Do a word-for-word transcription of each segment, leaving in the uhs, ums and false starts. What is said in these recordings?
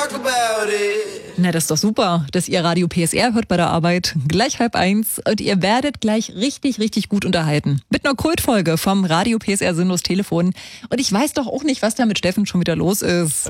talk about it. Na, das ist doch super, dass ihr Radio P S R hört bei der Arbeit. Gleich halb eins und ihr werdet gleich richtig, richtig gut unterhalten. Mit einer Kultfolge vom Radio P S R Sinnlos Telefon. Und ich weiß doch auch nicht, was da mit Steffen schon wieder los ist.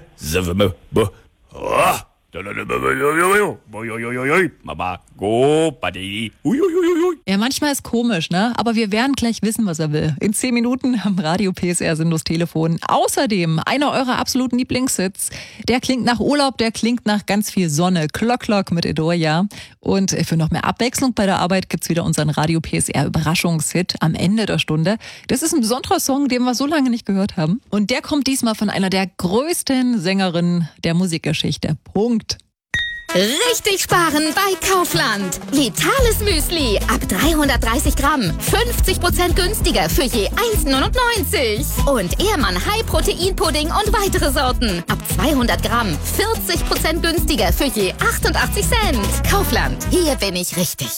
Ja, manchmal ist komisch, ne? Aber wir werden gleich wissen, was er will. In zehn Minuten am Radio P S R Sinnlos Telefon. Außerdem einer eurer absoluten Lieblingshits. Der klingt nach Urlaub, der klingt nach ganz viel Sonne. Clock Clock mit Edoria. Und für noch mehr Abwechslung bei der Arbeit gibt's wieder unseren Radio P S R Überraschungshit am Ende der Stunde. Das ist ein besonderer Song, den wir so lange nicht gehört haben. Und der kommt diesmal von einer der größten Sängerinnen der Musikgeschichte. Punkt. Richtig sparen bei Kaufland. Vitales Müsli ab dreihundertdreißig Gramm. fünfzig Prozent günstiger für je eins neunundneunzig. Und Ehrmann High Protein Pudding und weitere Sorten. Ab zweihundert Gramm. vierzig Prozent günstiger für je achtundachtzig Cent. Kaufland. Hier bin ich richtig.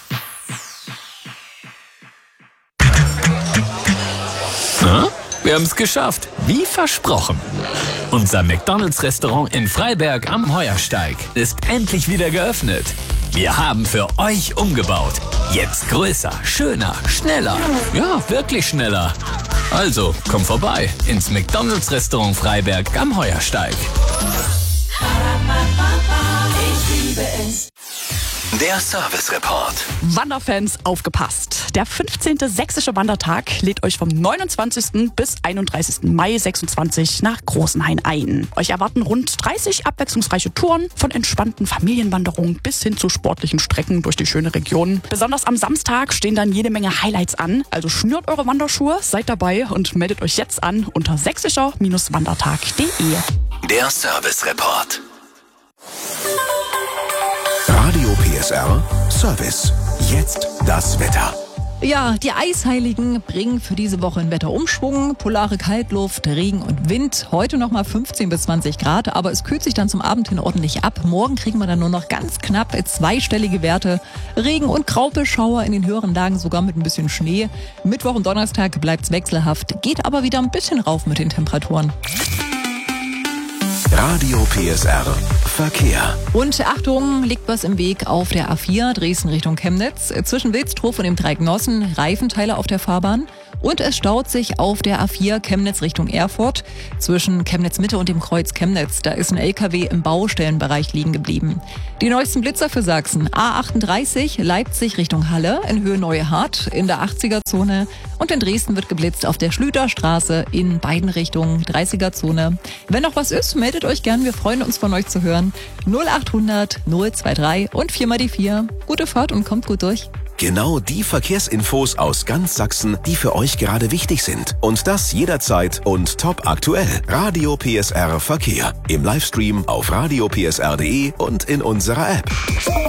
Na? Wir haben es geschafft, wie versprochen. Unser McDonald's-Restaurant in Freiberg am Heuersteig ist endlich wieder geöffnet. Wir haben für euch umgebaut. Jetzt größer, schöner, schneller. Ja, wirklich schneller. Also, komm vorbei ins McDonald's-Restaurant Freiberg am Heuersteig. Ich liebe es. Der Service Report. Wanderfans, aufgepasst. Der fünfzehnte Sächsische Wandertag lädt euch vom neunundzwanzigsten bis einunddreißigsten Mai sechsundzwanzig nach Großenhain ein. Euch erwarten rund dreißig abwechslungsreiche Touren, von entspannten Familienwanderungen bis hin zu sportlichen Strecken durch die schöne Region. Besonders am Samstag stehen dann jede Menge Highlights an. Also schnürt eure Wanderschuhe, seid dabei und meldet euch jetzt an unter sächsischer Wandertag punkt de. Der Service Report. Radio P S R Service. Jetzt das Wetter. Ja, die Eisheiligen bringen für diese Woche einen Wetterumschwung. Polare Kaltluft, Regen und Wind. Heute nochmal fünfzehn bis zwanzig Grad, aber es kühlt sich dann zum Abend hin ordentlich ab. Morgen kriegen wir dann nur noch ganz knapp zweistellige Werte. Regen und Graupelschauer in den höheren Lagen, sogar mit ein bisschen Schnee. Mittwoch und Donnerstag bleibt's wechselhaft, geht aber wieder ein bisschen rauf mit den Temperaturen. Radio P S R Verkehr. Und Achtung, liegt was im Weg auf der A vier Dresden Richtung Chemnitz. Zwischen Wilstrow und dem Dreignossen Reifenteile auf der Fahrbahn. Und es staut sich auf der A vier Chemnitz Richtung Erfurt. Zwischen Chemnitz Mitte und dem Kreuz Chemnitz. Da ist ein L K W im Baustellenbereich liegen geblieben. Die neuesten Blitzer für Sachsen. A achtunddreißig Leipzig Richtung Halle in Höhe Neuhardt in der achtziger-Zone. Und in Dresden wird geblitzt auf der Schlüterstraße in beiden Richtungen, dreißiger-Zone. Wenn noch was ist, meldet euch gern. Wir freuen uns, von euch zu hören. null achthundert null dreiundzwanzig und vier mal die vier. Gute Fahrt und kommt gut durch. Genau die Verkehrsinfos aus ganz Sachsen, die für euch gerade wichtig sind. Und das jederzeit und top aktuell. Radio P S R Verkehr. Im Livestream auf radio p s r punkt de und in unserer App.